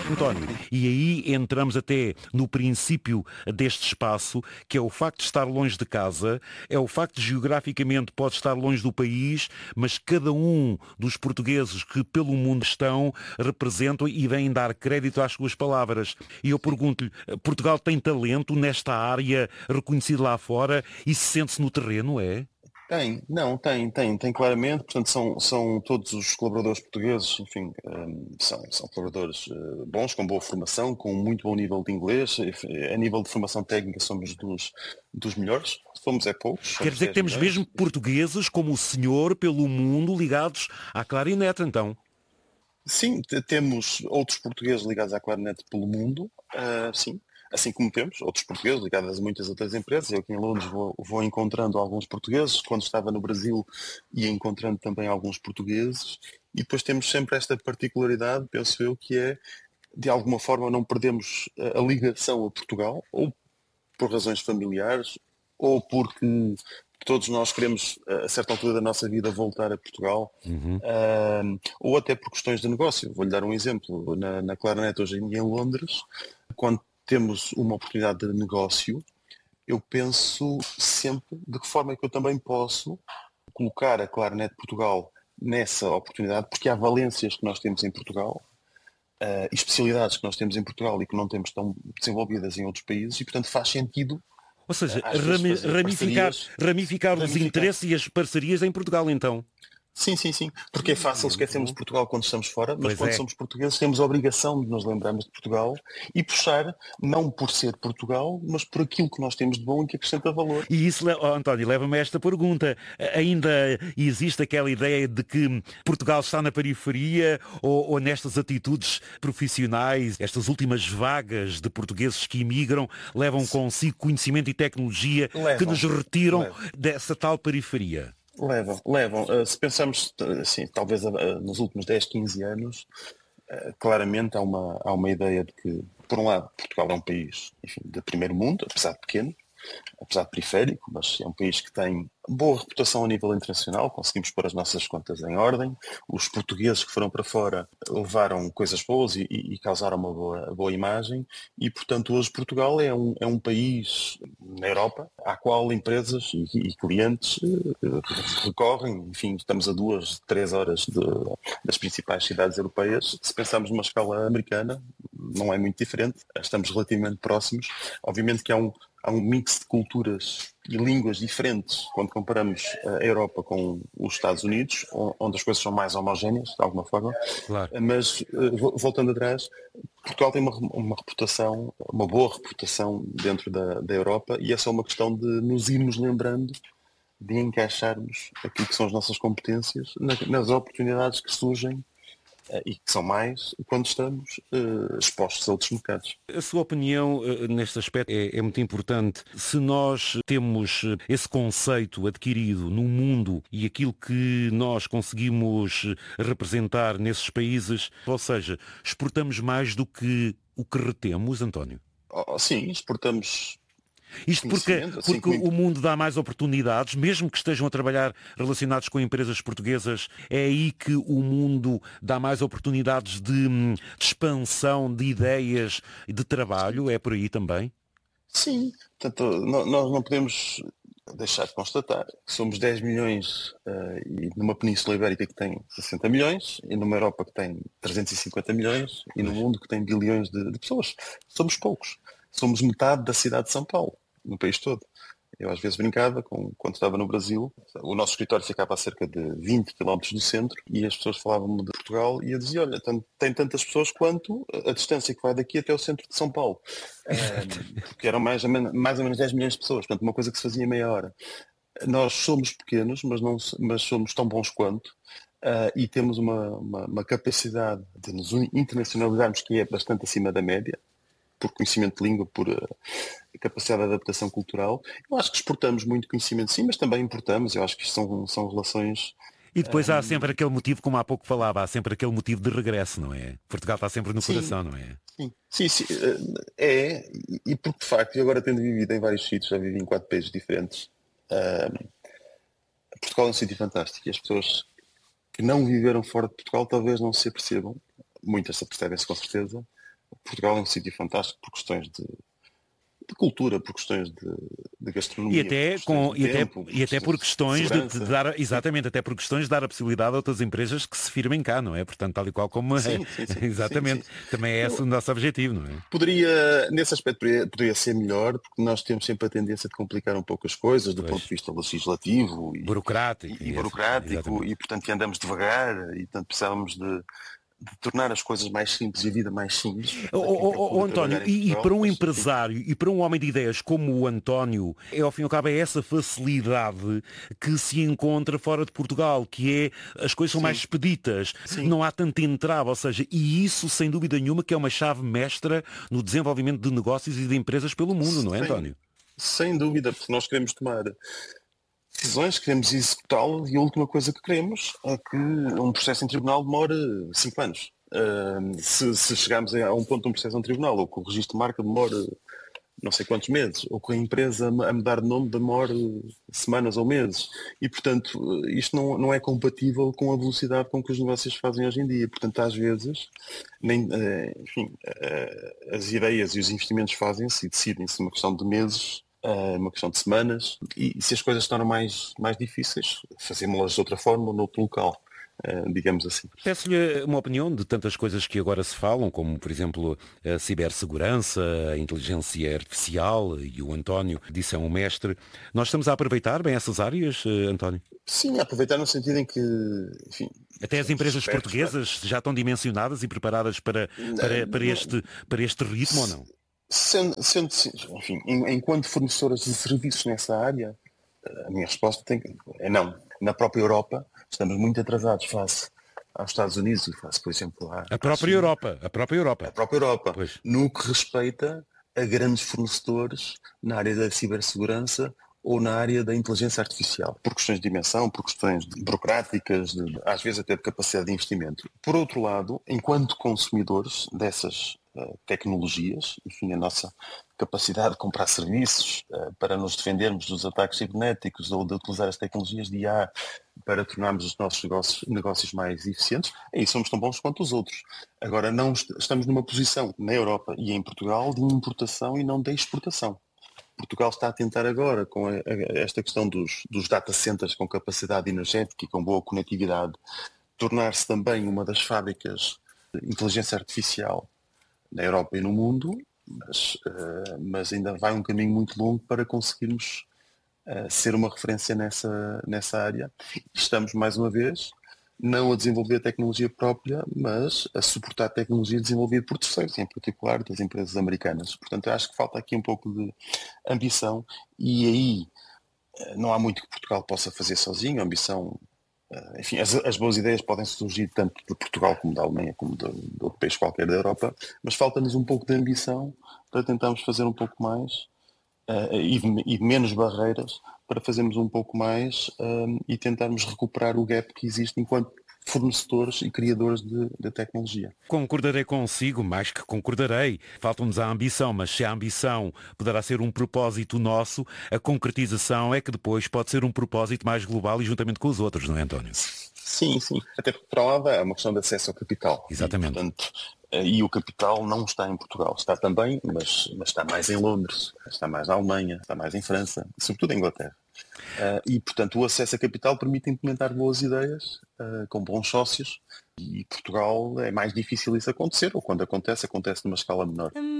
António, e aí entramos até no princípio deste espaço, que é o facto de estar longe de casa, é o facto de geograficamente pode estar longe do país, mas cada um dos portugueses que pelo mundo estão representam e vêm dar crédito às suas palavras. E eu pergunto-lhe, Portugal tem talento nesta área reconhecido lá fora e se sente-se no terreno, é? Tem claramente, portanto são todos os colaboradores portugueses, enfim, são colaboradores bons, com boa formação, com muito bom nível de inglês, a nível de formação técnica somos dos melhores, somos poucos, Quer somos dizer que 10 temos milhões. mesmo portugueses como o senhor pelo mundo ligados à clarinete, então? Sim, temos outros portugueses ligados à Clarinete pelo mundo, sim. Assim como temos outros portugueses ligados a muitas outras empresas. Eu aqui em Londres vou encontrando alguns portugueses. Quando estava no Brasil ia encontrando também alguns portugueses. E depois temos sempre esta particularidade, penso eu, que é, de alguma forma, não perdemos a ligação a Portugal, ou por razões familiares, ou porque todos nós queremos, a certa altura da nossa vida, voltar a Portugal, ou até por questões de negócio. Vou-lhe dar um exemplo. Na Claranet, hoje em Londres, quando temos uma oportunidade de negócio, eu penso sempre de que forma é que eu também posso colocar a Claranet Portugal nessa oportunidade, porque há valências que nós temos em Portugal, e especialidades que nós temos em Portugal e que não temos tão desenvolvidas em outros países, e portanto faz sentido, Ou seja, às vezes, fazer parcerias, ramificar os ramificar. interesses e as parcerias em Portugal, então. Sim, porque é fácil Muito esquecermos bom. de Portugal quando estamos fora, mas Pois quando é. somos portugueses temos a obrigação de nos lembrarmos de Portugal e puxar, não por ser Portugal, mas por aquilo que nós temos de bom e que acrescenta valor. E isso, António, leva-me a esta pergunta. Ainda existe aquela ideia de que Portugal está na periferia ou nestas atitudes profissionais, estas últimas vagas de portugueses que imigram levam consigo conhecimento e tecnologia que nos Levam, retiram levam. dessa tal periferia? Levam. Se pensamos, assim, talvez nos últimos 10, 15 anos, claramente há uma ideia de que, por um lado, Portugal é um país, enfim, de primeiro mundo, apesar de pequeno, apesar de periférico, mas é um país que tem boa reputação a nível internacional, conseguimos pôr as nossas contas em ordem, os portugueses que foram para fora levaram coisas boas e causaram uma boa imagem e, portanto, hoje Portugal é um país na Europa à qual empresas e clientes recorrem, enfim, estamos a 2, 3 horas das principais cidades europeias, se pensarmos numa escala americana, não é muito diferente, estamos relativamente próximos, obviamente que há um mix de culturas e línguas diferentes quando comparamos a Europa com os Estados Unidos, onde as coisas são mais homogéneas, de alguma forma. Claro. Mas, voltando atrás, Portugal tem uma reputação, uma boa reputação dentro da Europa e é só uma questão de nos irmos lembrando de encaixarmos aquilo que são as nossas competências nas oportunidades que surgem e que são mais quando estamos expostos a outros mercados. A sua opinião neste aspecto é muito importante. Se nós temos esse conceito adquirido no mundo e aquilo que nós conseguimos representar nesses países, ou seja, exportamos mais do que o que retemos, António? Sim, exportamos Isto conhecimento, assim porque como o mundo dá mais oportunidades, mesmo que estejam a trabalhar relacionados com empresas portuguesas, é aí que o mundo dá mais oportunidades de expansão de ideias e de trabalho, é por aí também? sim. Portanto, nós não podemos deixar de constatar que somos 10 milhões e numa Península Ibérica que tem 60 milhões, e numa Europa que tem 350 milhões, e no Pois. mundo que tem bilhões de pessoas. Somos poucos. Somos metade da cidade de São Paulo, no país todo. Eu às vezes brincava, quando estava no Brasil, o nosso escritório ficava a cerca de 20 quilómetros do centro e as pessoas falavam-me de Portugal e eu dizia, olha, tem tantas pessoas quanto a distância que vai daqui até ao centro de São Paulo. Exato. Porque eram mais ou menos 10 milhões de pessoas, portanto uma coisa que se fazia em meia hora. Nós somos pequenos, mas somos tão bons quanto. E temos uma capacidade de nos internacionalizarmos que é bastante acima da média, por conhecimento de língua, por capacidade de adaptação cultural. Eu acho que exportamos muito conhecimento, sim, mas também importamos. Eu acho que isto são relações. E depois há sempre aquele motivo, como há pouco falava, há sempre aquele motivo de regresso, não é? Portugal está sempre no Sim, coração, não é? sim. E porque de facto, eu agora tendo vivido em vários sítios, já vivi em 4 países diferentes, Portugal é um sítio fantástico e as pessoas que não viveram fora de Portugal talvez não se apercebam, muitas se apercebem-se com certeza, Portugal é um sítio fantástico por questões de cultura, por questões de gastronomia, e até por questões de dar, exatamente, até por questões de dar a possibilidade a outras empresas que se firmem cá, não é? Portanto, tal e qual como sim, exatamente, sim. Também é esse o nosso objetivo, não é? Nesse aspecto poderia ser melhor, porque nós temos sempre a tendência de complicar um pouco as coisas do ponto de vista legislativo burocrático, e burocrático, e portanto andamos devagar, e portanto precisamos de tornar as coisas mais simples e a vida mais simples. António, e para um empresário e para um homem de ideias como o António, ao fim e ao cabo é essa facilidade que se encontra fora de Portugal, que é, as coisas são mais expeditas, não há tanto entrave, ou seja, e isso sem dúvida nenhuma que é uma chave mestra no desenvolvimento de negócios e de empresas pelo mundo, não é, António? Sem dúvida, porque nós queremos tomar decisões, queremos executá-las, e a última coisa que queremos é que um processo em tribunal demore 5 anos. Se chegarmos a um ponto de um processo em tribunal, ou que o registro de marca demore não sei quantos meses, ou que a empresa a mudar de nome demore semanas ou meses. E, portanto, isto não é compatível com a velocidade com que os negócios se fazem hoje em dia. Portanto, às vezes, as ideias e os investimentos fazem-se e decidem-se numa questão de meses, uma questão de semanas, e se as coisas se tornam mais difíceis, fazemos-las de outra forma, noutro local, digamos assim. Peço-lhe uma opinião de tantas coisas que agora se falam, como, por exemplo, a cibersegurança, a inteligência artificial, e o António disse é um mestre. Nós estamos a aproveitar bem essas áreas, António? Sim, a aproveitar no sentido em que, enfim... Até as empresas portuguesas já estão dimensionadas e preparadas para este ritmo ou não? Enfim, enquanto fornecedoras de serviços nessa área, a minha resposta é não. Na própria Europa estamos muito atrasados face aos Estados Unidos e face, por exemplo, à própria Europa. Pois. No que respeita a grandes fornecedores na área da cibersegurança ou na área da inteligência artificial, por questões de dimensão, por questões burocráticas, às vezes até de capacidade de investimento. Por outro lado, enquanto consumidores dessas tecnologias, enfim, a nossa capacidade de comprar serviços para nos defendermos dos ataques cibernéticos ou de utilizar as tecnologias de IA para tornarmos os nossos negócios mais eficientes, aí somos tão bons quanto os outros. Agora, não estamos numa posição na Europa e em Portugal de importação e não de exportação. Portugal está a tentar agora, com esta questão dos data centers com capacidade energética e com boa conectividade, tornar-se também uma das fábricas de inteligência artificial na Europa e no mundo, mas ainda vai um caminho muito longo para conseguirmos ser uma referência nessa área. Estamos, mais uma vez, não a desenvolver a tecnologia própria, mas a suportar a tecnologia desenvolvida por terceiros, em particular das empresas americanas. Portanto, eu acho que falta aqui um pouco de ambição, e aí não há muito que Portugal possa fazer sozinho. A ambição, enfim, as boas ideias podem surgir tanto de Portugal como da Alemanha, como de outro país qualquer da Europa, mas falta-nos um pouco de ambição para tentarmos fazer um pouco mais e menos barreiras para fazermos um pouco mais e tentarmos recuperar o gap que existe enquanto fornecedores e criadores de tecnologia. Concordarei consigo, mais que concordarei. Falta-nos a ambição, mas se a ambição poderá ser um propósito nosso, a concretização é que depois pode ser um propósito mais global e juntamente com os outros, não é, António? Sim. Até porque, para um lado, é uma questão de acesso ao capital. Exatamente. Portanto, e o capital não está em Portugal. Está também, mas está mais em Londres, está mais na Alemanha, está mais em França, sobretudo em Inglaterra. E, portanto, o acesso a capital permite implementar boas ideias com bons sócios, e Portugal é mais difícil isso acontecer, ou quando acontece numa escala menor.